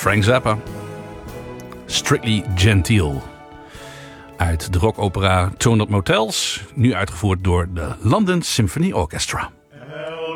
Frank Zappa. Strictly Gentile. Uit de rockopera Tone Up Motels. Nu uitgevoerd door de London Symphony Orchestra.